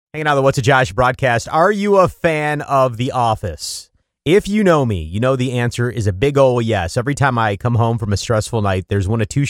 Hanging out on the What's a Josh broadcast. Are you a fan of The Office? If you know me, you know the answer is a big ol' yes. Every time I come home from a stressful night, there's one of two